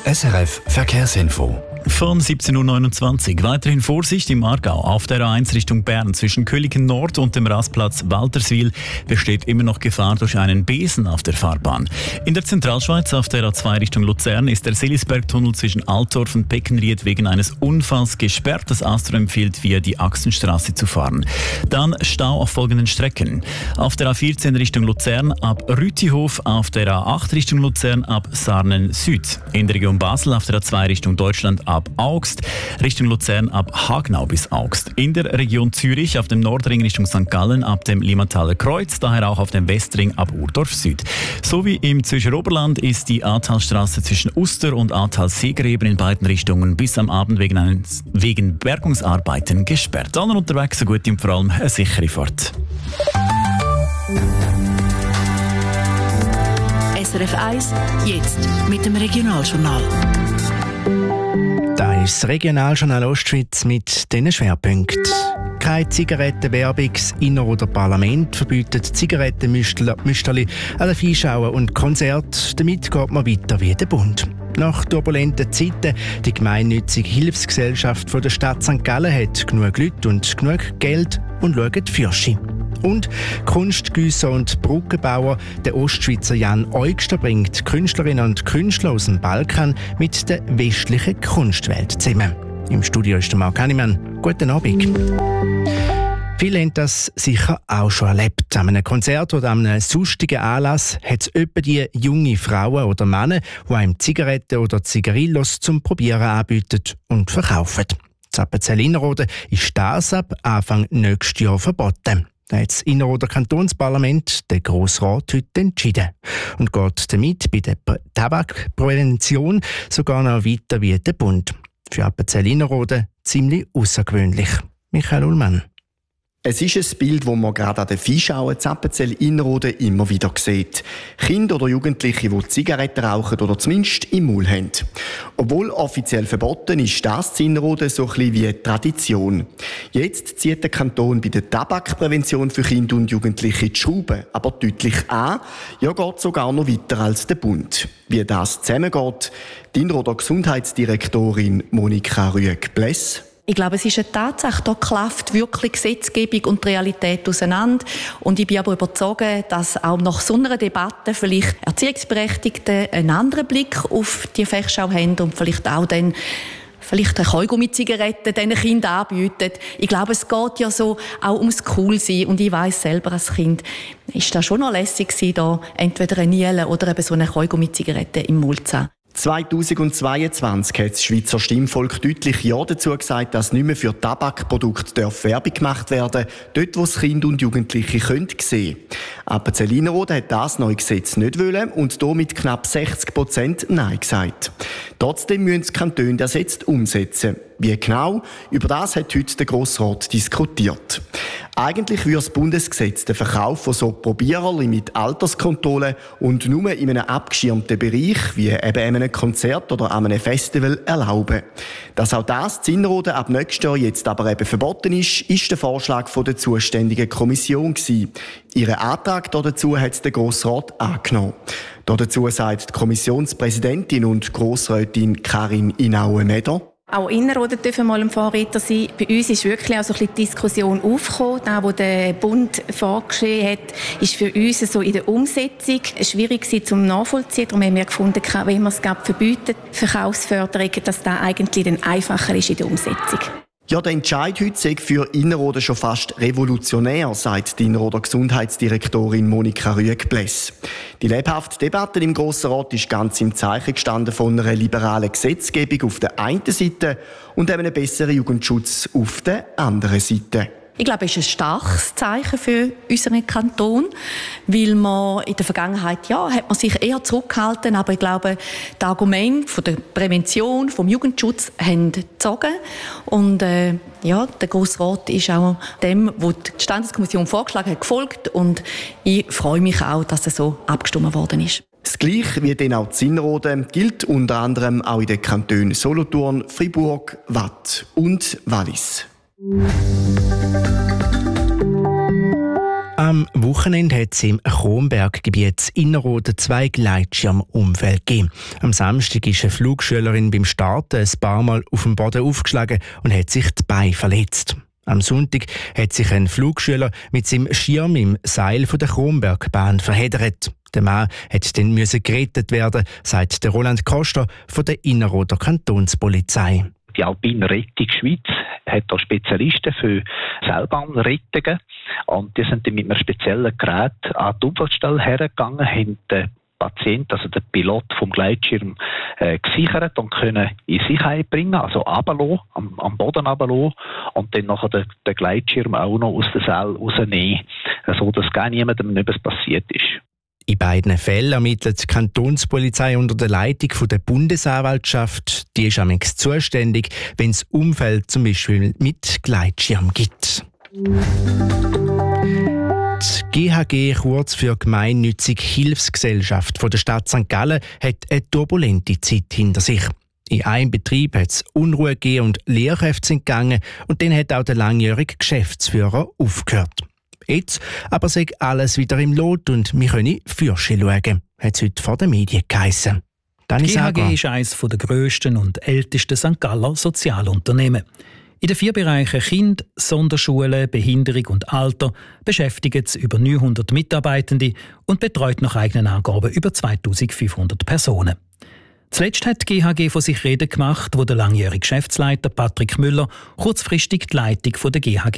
SRF Verkehrsinfo. Von 17.29 Uhr. Weiterhin Vorsicht im Aargau. Auf der A1 Richtung Bern zwischen Köliken Nord und dem Rastplatz Walterswil besteht immer noch Gefahr durch einen Besen auf der Fahrbahn. In der Zentralschweiz auf der A2 Richtung Luzern ist der Selisbergtunnel zwischen Altdorf und Beckenried wegen eines Unfalls gesperrt. Das ASTRA empfiehlt, via die Axenstraße zu fahren. Dann Stau auf folgenden Strecken. Auf der A14 Richtung Luzern ab Rütihof, auf der A8 Richtung Luzern ab Sarnen Süd. In der Region Basel auf der A2 Richtung Deutschland ab Augst, Richtung Luzern ab Hagnau bis Augst. In der Region Zürich auf dem Nordring Richtung St. Gallen ab dem Limmataler Kreuz, daher auch auf dem Westring ab Urdorf Süd. Sowie im Zürcher Oberland ist die Ahrtalstraße zwischen Uster und Ahrtal-Seegräben in beiden Richtungen bis am Abend wegen Bergungsarbeiten gesperrt. Alle unterwegs so gut und vor allem eine sichere Fahrt. SRF 1, jetzt mit dem Regionaljournal. Da ist das Regionaljournal Ostschweiz mit diesen Schwerpunkten. Keine Zigarettenwerbung, das Inneroder Parlament verbietet Zigarettenmüsterli an den Viehschauen und Konzerten. Damit geht man weiter wie der Bund. Nach turbulenten Zeiten, die gemeinnützige Hilfsgesellschaft von der Stadt St. Gallen hat genug Leute und genug Geld und schaut Fürschi. Und Kunstgüsser und Brückenbauer, der Ostschweizer Jan Eugster, bringt Künstlerinnen und Künstler aus dem Balkan mit der westlichen Kunstwelt zusammen. Im Studio ist der Marc Hannemann. Guten Abend. Viele haben das sicher auch schon erlebt. An einem Konzert oder an einem sonstigen Anlass hat es etwa die junge Frauen oder Männer, die einem Zigaretten oder Zigarillos zum Probieren anbieten und verkaufen. In Appenzell-Innerrhoden ist das ab Anfang nächstes Jahr verboten. Da hat das Innerrhoder Kantonsparlament, der Grossrat, heute entschieden und geht damit bei der Tabakprävention sogar noch weiter wie der Bund. Für Appenzell-Innerrhoden ziemlich außergewöhnlich. Michael Ullmann. Es ist ein Bild, das man gerade an den Viehschauen in Appenzell-Innerrhoden immer wieder sieht. Kinder oder Jugendliche, die Zigaretten rauchen oder zumindest im Maul haben. Obwohl offiziell verboten ist, das in Innerrhoden so ein bisschen wie Tradition. Jetzt zieht der Kanton bei der Tabakprävention für Kinder und Jugendliche die Schraube, aber deutlich an. Ja, geht sogar noch weiter als der Bund. Wie das zusammengeht, die Innerrhoder Gesundheitsdirektorin Monika Rüegg-Bless. Ich glaube, es ist eine Tatsache, da klafft wirklich Gesetzgebung und Realität auseinander. Und ich bin aber überzeugt, dass auch nach so einer Debatte vielleicht Erziehungsberechtigte einen anderen Blick auf die Festschau haben und vielleicht auch dann eine Kaugummi-Zigarette diesen Kindern anbieten. Ich glaube, es geht ja so auch ums Coolsein. Und ich weiss selber als Kind, ist das schon noch lässig gewesen, da entweder eine Niele oder eben so eine Kaugummi-Zigarette im Mund zu haben. 2022 hat das Schweizer Stimmvolk deutlich Ja dazu gesagt, dass nicht mehr für Tabakprodukte Werbung gemacht werden darf, dort wo es Kinder und Jugendliche sehen können. Appenzell-Innerrhoden hat das neue Gesetz nicht wollen und damit knapp 60% Nein gesagt. Trotzdem müssen die Kantone das jetzt umsetzen. Wie genau? Über das hat heute der Grossrat diskutiert. Eigentlich würde das Bundesgesetz den Verkauf von so Probiererli mit Alterskontrolle und nur in einem abgeschirmten Bereich, wie eben einem Konzert oder an einem Festival, erlauben. Dass auch das in Innerrhoden ab nächstes Jahr jetzt aber eben verboten ist der Vorschlag von der zuständigen Kommission gewesen. Ihren Antrag dazu hat der Grossrat angenommen. Dazu sagt die Kommissionspräsidentin und Grossrätin Karin Inaue-Meder: Auch Innerrhoden dürfen mal ein Vorreiter sein. Bei uns ist wirklich auch so ein bisschen die Diskussion aufgekommen. Das, was der Bund vorgeschrieben hat, ist für uns so in der Umsetzung schwierig zum nachvollziehen. Darum haben wir gefunden, wenn wir es verbieten, Verkaufsförderung, dass das eigentlich dann einfacher ist in der Umsetzung. Ja, der Entscheid heute sei für Innerrhoden schon fast revolutionär, sagt die Innerrhoder Gesundheitsdirektorin Monika Rüegg-Bless. Die lebhafte Debatte im Grossen Rat ist ganz im Zeichen gestanden von einer liberalen Gesetzgebung auf der einen Seite und einem besseren Jugendschutz auf der anderen Seite. Ich glaube, es ist ein starkes Zeichen für unseren Kanton, weil man in der Vergangenheit, hat man sich eher zurückgehalten, aber ich glaube, die Argumente von der Prävention, vom Jugendschutz haben gezogen und der Grossrat ist auch dem, was die Standeskommission vorgeschlagen hat, gefolgt und ich freue mich auch, dass es so abgestimmt worden ist. Das Gleiche wie dann auch in Innerrhoden gilt unter anderem auch in den Kantonen Solothurn, Fribourg, Waadt und Wallis. Am Wochenende hat es im Kronberggebiet Innerrhoden 2 Gleitschirmunfälle gegeben. Am Samstag ist eine Flugschülerin beim Starten ein paar Mal auf dem Boden aufgeschlagen und hat sich die Beine verletzt. Am Sonntag hat sich ein Flugschüler mit seinem Schirm im Seil von der Kronbergbahn verheddert. Der Mann musste dann gerettet werden, sagt der Roland Koster von der Innerrhoder Kantonspolizei. Die Alpine Rettung Schweiz hat da Spezialisten für Seilbahnrettungen und die sind dann mit einem speziellen Gerät an die Unfallstelle hergegangen, haben den Patient, also den Pilot vom Gleitschirm gesichert und können in Sicherheit bringen, also runterlassen, am Boden runterlassen und dann nachher den Gleitschirm auch noch aus der Seil rausnehmen, sodass gar niemandem etwas passiert ist. In beiden Fällen ermittelt die Kantonspolizei unter der Leitung von der Bundesanwaltschaft. Die ist amigs zuständig, wenn es Unfälle zum Beispiel mit Gleitschirm gibt. Die GHG, kurz für Gemeinnützige Hilfsgesellschaft von der Stadt St. Gallen, hat eine turbulente Zeit hinter sich. In einem Betrieb hat es Unruhe gegeben und Lehrkräfte sind gegangen und dann hat auch der langjährige Geschäftsführer aufgehört. Jetzt aber sei alles wieder im Lot und wir können Fürsche schauen, hat es heute vor den Medien geheissen. Die GHG ist eines der grössten und ältesten St. Galler Sozialunternehmen. In den 4 Bereichen Kind, Sonderschulen, Behinderung und Alter beschäftigt es über 900 Mitarbeitende und betreut nach eigenen Angaben über 2500 Personen. Zuletzt hat die GHG von sich Reden gemacht, wo der langjährige Geschäftsleiter Patrick Müller kurzfristig die Leitung der GHG